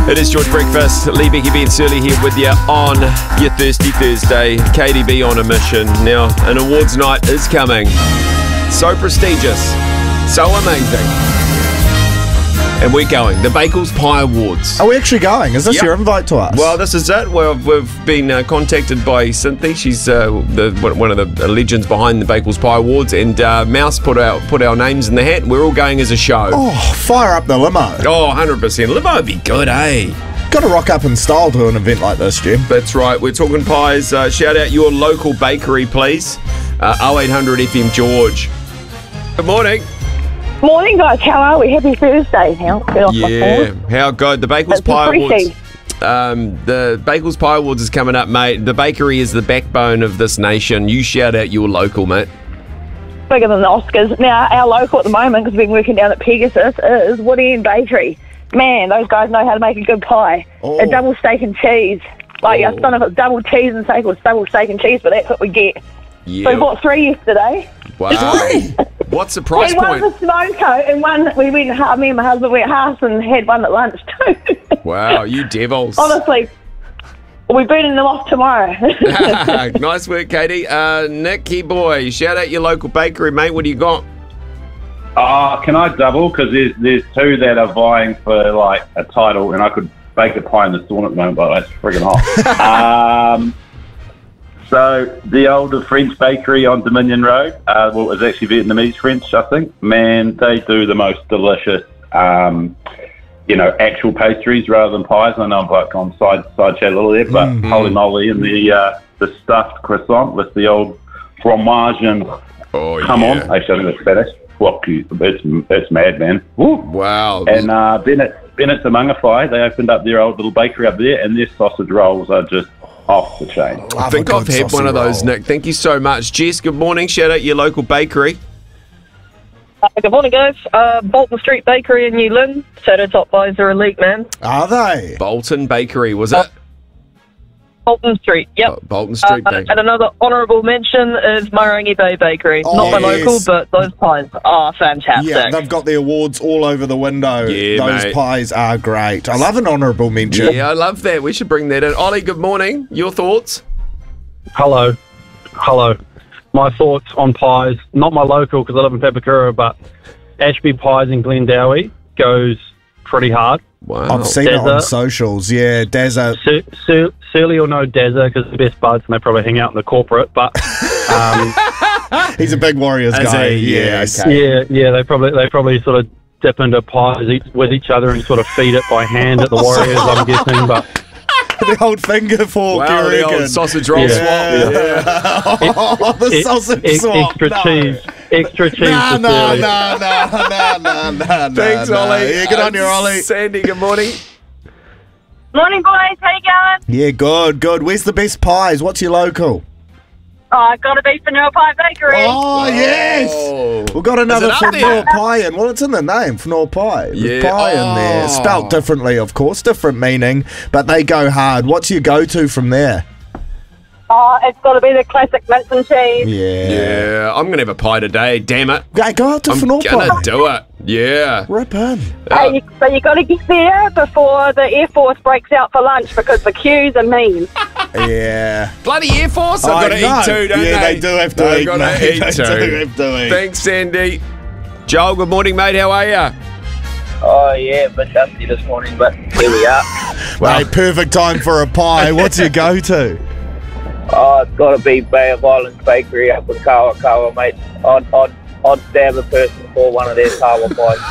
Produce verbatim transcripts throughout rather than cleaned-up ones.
It is George Breakfast. Lee, Becky, Ben, Surly here with you on your Thirsty Thursday. K D B on a mission. Now, an awards night is coming. So prestigious. So amazing. And we're going. The Bakels Pie Awards. Are we actually going? Is this Yep. your invite to us? Well, this is it. Well, we've been uh, contacted by Cynthia. She's uh, the, one of the legends behind the Bakels Pie Awards. And uh, Mouse put our, put our names in the hat. We're all going as a show. Oh, fire up the limo. Oh, one hundred percent. Limo would be good, eh? Got to rock up in style to an event like this, Jim. That's right. We're talking pies. Uh, shout out your local bakery, please. Uh, oh eight hundred F M George. Good morning. Morning, guys. How are we? Happy Thursday now. Get off my Yeah, phone. how good. The Bakels It's Pie pretty Awards. keen. Um, the Bakels Pie Awards is coming up, mate. The bakery is the backbone of this nation. You shout out your local, mate. Bigger than the Oscars. Now, our local at the moment, because we've been working down at Pegasus, is Woody and Bakery. Man, those guys know how to make a good pie. Oh. A double steak and cheese. Like, Oh. I don't know if it's double cheese and steak or it's double steak and cheese, but that's what we get. So we Yeah. bought three yesterday. Wow. What's the price We had one point? for smoko and one, we went, ha- me and my husband went half and had one at lunch too. Wow, you devils. Honestly, we're burning them off tomorrow. Nice work, Katie. Uh, Nicky boy, shout out your local bakery, mate. What do you got? Uh, can I double? Because there's, there's two that are vying for like a title, and I could bake a pie in the sauna at the moment, but that's friggin' hot. um, so the older French bakery on Dominion Road, uh, well, it's actually Vietnamese French, I think. Man, they do the most delicious, um, you know, actual pastries rather than pies. I know I'm like on side side chat a little there, but Mm-hmm. holy moly, and the uh, the stuffed croissant with the old fromage and Oh, come yeah. on, actually I think it's Spanish. Fuck you, it's it's mad, man. Woo. Wow. And uh, Bennett Bennett's a Mungafai. They opened up their old little bakery up there, and their sausage rolls are just off the chain. I think Have a I've good had one of sausage those, roll. Nick. Thank you so much. Jess, good morning. Shout out your local bakery. Uh, good morning, guys. Uh, Bolton Street Bakery in New Lynn. Saturday top pies are elite, man. Are they? Bolton Bakery, was it? Bolton Street, yep. Oh, Bolton Street Uh, Bakery. and another honourable mention is Marangi Bay Bakery. Oh, Not my yes. local, but those pies are fantastic. Yeah, they've got the awards all over the window. Yeah, Those mate. pies are great. I love an honourable mention. Yeah, I love that. We should bring that in. Ollie, good morning. Your thoughts? Hello. Hello. My thoughts on pies, not my local because I live in Papakura, but Ashby Pies in Glendowie goes pretty hard. Wow. I've seen it on Dazza. socials. Yeah, Dazza. Sur- Sur- Surly or no Dazza because they're best buds and they probably hang out in the corporate, but um, He's a big Warriors Is guy. he? Yeah, yes. okay. yeah, yeah, they probably they probably sort of dip into pies each, with each other and sort of feed it by hand at the Warriors, I'm guessing, but The old finger fork, Wow, you the reckon? old sausage roll Yeah. swap. Yeah. Oh, the ex- sausage ex- swap. extra no. cheese, extra cheese No, for no, Surly. no, no, no, no, no, no. Thanks, no. Ollie. Yeah, good on you, Uh, Ollie. Sandy, good morning. Morning, boys. How you going? Yeah, good, good. Where's the best pies? What's your local? Oh, got to be Vanilla Pie Bakery. Oh, yes. Oh. We've got another Is it up Fnor there? pie in. Well, it's in the name, Fnor pie. There's Yeah. pie in there. Oh. Spelt differently, of course. Different meaning, but they go hard. What's your go-to from there? Oh, it's got to be the classic mince and cheese. Yeah. Yeah, I'm going to have a pie today. Damn it. Go, go out to I'm Fnor going pie. to do it. Yeah. Rip in. Hey, you, but you got to get there before the Air Force breaks out for lunch because the queues are mean. Yeah. Bloody Air Force, I've I got to know. eat too, don't Yeah, they? they do have to They've eat, got mate. to eat They too. do have to eat. Thanks, Sandy. Joel, good morning, mate. How are you? Oh, yeah, a bit dusty this morning, but here we are. Mate, perfect time for a pie. What's your go-to? Oh, it's got to be Bay of Islands Bakery up in Kawa Kawa, mate. I'd, I'd, I'd stab a person for one of their tawa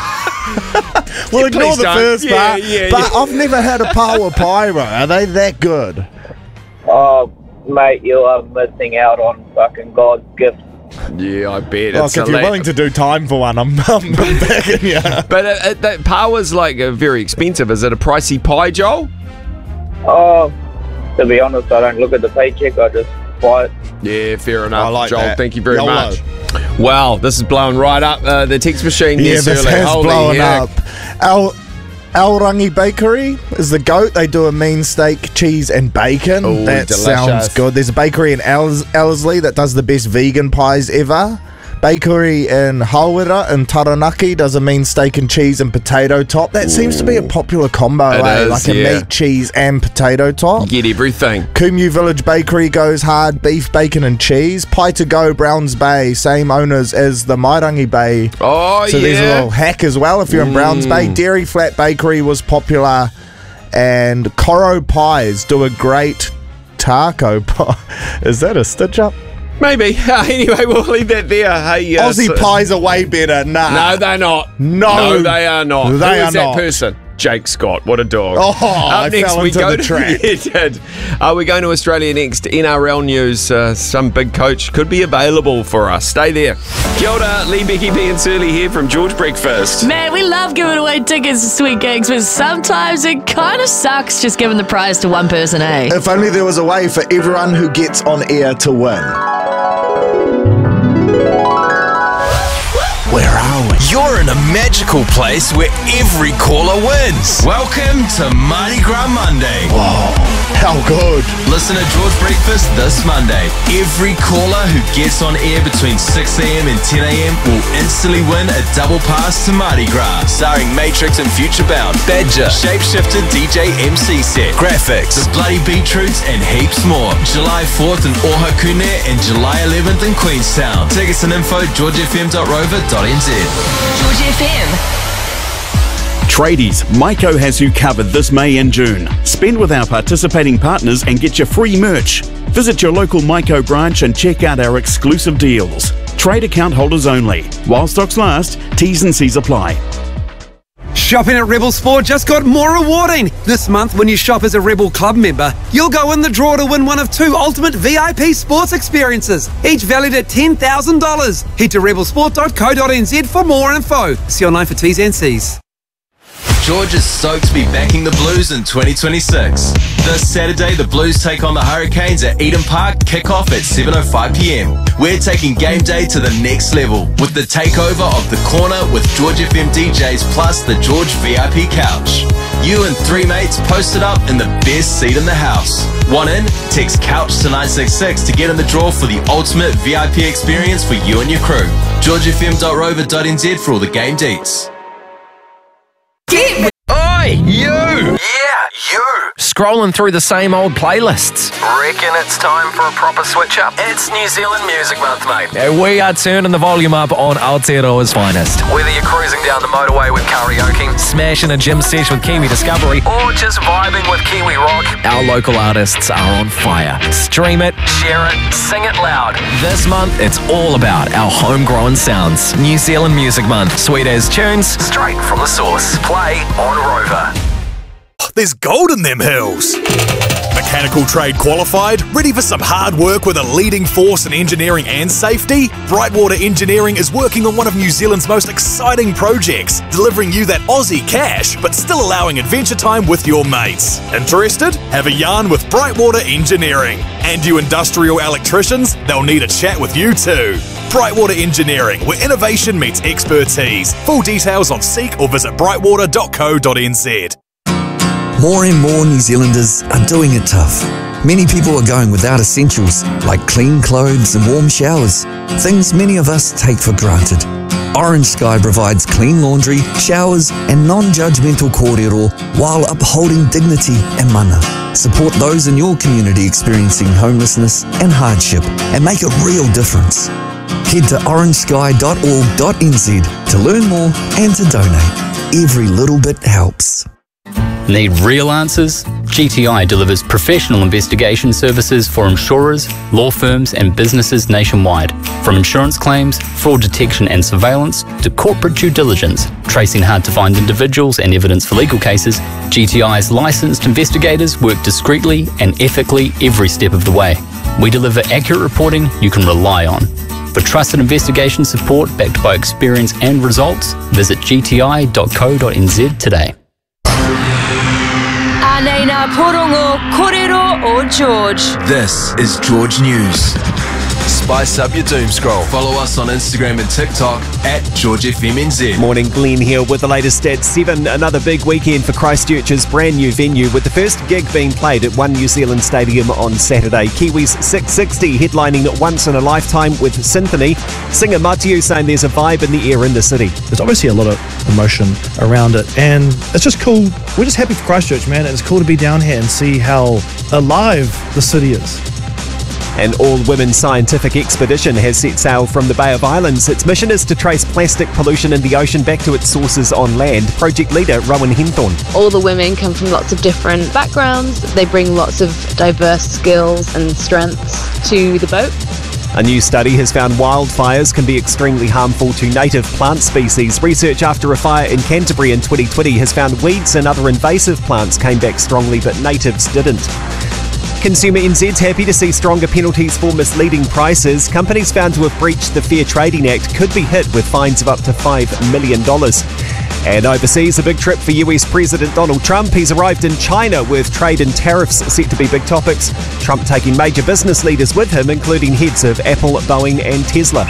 pies. Well, ignore please the don't. first Yeah, part. yeah, but yeah. I've never had a power pie, bro. Are they that good? Oh, mate, you are missing out on fucking God's gift. Yeah, I bet. Like, It's if a you're la- willing to do time for one, I'm, I'm backing you. But uh, uh, that power's like uh, very expensive. Is it a pricey pie, Joel? Oh, to be honest, I don't look at the paycheck, I just buy it. Yeah, fair enough. I like Joel, that. thank you very YOLO. much. Wow, this is blowing right up uh, the text machine here, Yeah, this Surly. has Holy blown heck. up. Al Alrangi Bakery is the goat. They do a mean steak, cheese, and bacon. Ooh, that delicious. sounds good. There's a bakery in Els- Ellerslie that does the best vegan pies ever. Bakery in Hawera in Taranaki does a mean steak and cheese and potato top. That seems to be a popular combo, It eh? is, Like a yeah. meat, cheese and potato top. Get everything. Kumu Village Bakery goes hard, beef, bacon and cheese. Pie to Go, Browns Bay, same owners as the Mairangi Bay. Oh, So yeah. there's a little hack as well if you're in Browns Bay. Dairy Flat Bakery was popular. And Coro Pies do a great taco pie. Is that a stitch up? Maybe. Uh, anyway, we'll leave that there. Hey, uh, Aussie so- pies are way better. Nah. No, they're not. No. No, they are not. They Who are is that not. person? Jake Scott. What a dog. Oh, I fell into the to, trap. Yeah, did. Uh, we're going to Australia next. N R L news. Uh, some big coach could be available for us. Stay there. Kia ora, Lee, Becky, B and Surly here from George Breakfast. Man, we love giving away tickets to sweet gigs, but sometimes it kind of sucks just giving the prize to one person, eh? If only there was a way for everyone who gets on air to win. Where are we? You're in a magical place where every caller wins. Welcome to Mardi Gras Monday. Whoa, how good. Listen to George Breakfast this Monday. Every caller who gets on air between six a.m. and ten a.m. will instantly win a double pass to Mardi Gras, starring Matrix and Future Bound, Badger, Shapeshifter D J M C set, graphics, The Bloody Beetroots, and heaps more. July fourth in Ohakune and July eleventh in Queenstown. Tickets and info george f m dot rover dot n z. George F M. Tradies, Maiko has you covered this May and June. Spend with our participating partners and get your free merch. Visit your local Maiko branch and check out our exclusive deals. Trade account holders only. While stocks last, T's and C's apply. Shopping at Rebel Sport just got more rewarding. This month, when you shop as a Rebel Club member, you'll go in the draw to win one of two ultimate V I P sports experiences, each valued at ten thousand dollars. Head to rebel sport dot co dot n z for more info. See online for T's and C's. George is stoked to be backing the Blues in twenty twenty-six. This Saturday, the Blues take on the Hurricanes at Eden Park, kickoff at seven oh five p.m. We're taking game day to the next level with the takeover of the corner with George F M D Js plus the George V I P couch. You and three mates posted up in the best seat in the house. Want in? Text couch to nine six six to get in the draw for the ultimate V I P experience for you and your crew. george f m dot rover dot n z for all the game deets. Oi, you! Yeah, you! Scrolling through the same old playlists. Reckon it's time for a proper switch up? It's New Zealand Music Month, mate. Uh, We are turning the volume up on Aotearoa's finest. Whether you're cruising down the motorway with karaoke, Smashing a gym sesh with Kiwi Discovery, or just vibing with Kiwi Rock, our local artists are on fire. Stream it, share it, sing it loud. This month, it's all about our homegrown sounds. New Zealand Music Month. Sweet as tunes. Straight from the source. Play on Rover. There's gold in them hills. Mechanical trade qualified, ready for some hard work with a leading force in engineering and safety? Brightwater Engineering is working on one of New Zealand's most exciting projects, delivering you that Aussie cash, but still allowing adventure time with your mates. Interested? Have a yarn with Brightwater Engineering. And you industrial electricians, they'll need a chat with you too. Brightwater Engineering, where innovation meets expertise. Full details on Seek or visit brightwater dot co dot n z. More and more New Zealanders are doing it tough. Many people are going without essentials like clean clothes and warm showers, things many of us take for granted. Orange Sky provides clean laundry, showers and non-judgmental kōrero while upholding dignity and mana. Support those in your community experiencing homelessness and hardship and make a real difference. Head to orange sky dot org dot n z to learn more and to donate. Every little bit helps. Need real answers? G T I delivers professional investigation services for insurers, law firms and businesses nationwide. From insurance claims, fraud detection and surveillance, to corporate due diligence, tracing hard-to-find individuals and evidence for legal cases, G T I's licensed investigators work discreetly and ethically every step of the way. We deliver accurate reporting you can rely on. For trusted investigation support backed by experience and results, visit g t i dot co dot n z today. Anei nā porongo kōrero o George. This is George News. spice up your doom scroll. Follow us on Instagram and TikTok at George F M N Z. Morning, Glenn here with the latest at seven. Another big weekend for Christchurch's brand new venue, with the first gig being played at One New Zealand Stadium on Saturday. Kiwis six sixty headlining Once in a Lifetime with Symphony. Singer Mathieu saying there's a vibe in the air in the city. There's obviously a lot of emotion around it, and it's just cool. We're just happy for Christchurch, man. It's cool to be down here and see how alive the city is. An all-women scientific expedition has set sail from the Bay of Islands. Its mission is to trace plastic pollution in the ocean back to its sources on land. Project leader Rowan Henthorne. All the women come from lots of different backgrounds. They bring lots of diverse skills and strengths to the boat. A new study has found wildfires can be extremely harmful to native plant species. Research after a fire in Canterbury in twenty twenty has found weeds and other invasive plants came back strongly, but natives didn't. Consumer N Z's happy to see stronger penalties for misleading prices. Companies found to have breached the Fair Trading Act could be hit with fines of up to five million dollars. And overseas, a big trip for U S President Donald Trump. He's arrived in China with trade and tariffs set to be big topics. Trump taking major business leaders with him, including heads of Apple, Boeing and Tesla.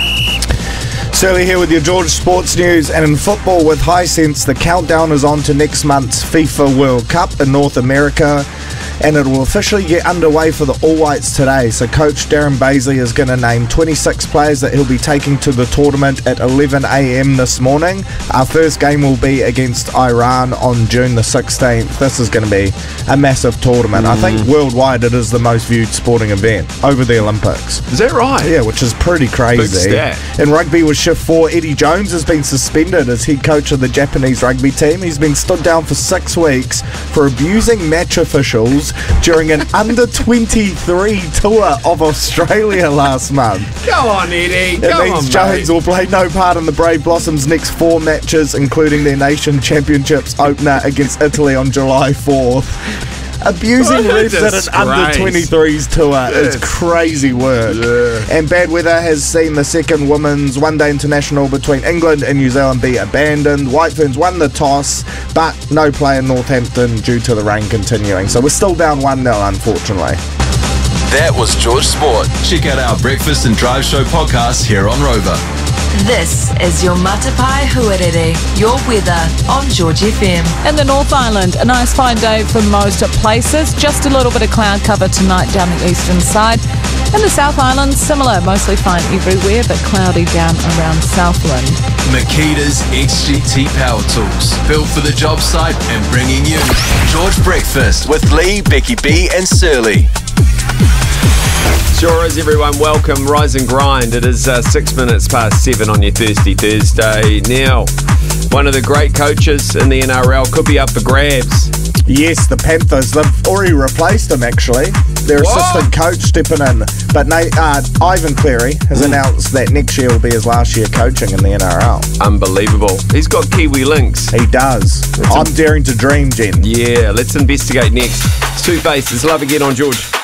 Surly here with your George Sports News, and in football with Hisense, the countdown is on to next month's FIFA World Cup in North America, and it will officially get underway for the All Whites today. So Coach Darren Baisley is going to name twenty-six players that he'll be taking to the tournament at eleven a.m. this morning. Our first game will be against Iran on June the sixteenth. This is going to be a massive tournament. Mm. I think worldwide it is the most viewed sporting event over the Olympics. Is that right? Yeah, which is pretty crazy. Big stat. In rugby with Shift four, Eddie Jones has been suspended as head coach of the Japanese rugby team. He's been stood down for six weeks for abusing match officials during an under twenty-three tour of Australia last month. Come on, Eddie. It Come means on, Jones mate. will play no part in the Brave Blossoms' next four matches, including their Nation Championships opener against Italy on July fourth. Abusing What a refs at an under disgrace. twenty-threes tour is Yes. crazy work. Yeah. And bad weather has seen the second women's one-day international between England and New Zealand be abandoned. White Ferns won the toss, but no play in Northampton due to the rain continuing. So we're still down one nil, unfortunately. That was George Sport. Check out our Breakfast and Drive Show podcast here on Rover. This is your Matapai Huarere, your weather on George F M. In the North Island, a nice fine day for most places. Just a little bit of cloud cover tonight down the eastern side. In the South Island, similar, mostly fine everywhere, but cloudy down around Southland. Makita's X G T Power Tools, built for the job site and bringing you George Breakfast with Lee, Becky B and Surly. Sure is, everyone. Welcome. Rise and grind. It is uh, six minutes past seven on your Thirsty Thursday. Now, one of the great coaches in the N R L could be up for grabs. Yes, the Panthers. They've already replaced him, actually. Their What? assistant coach stepping in. But Nate, uh, Ivan Cleary has announced that next year will be his last year coaching in the N R L. Unbelievable. He's got Kiwi links. He does. Let's I'm in- daring to dream, Jen. Yeah, let's investigate next. Two Faces. Love again on George.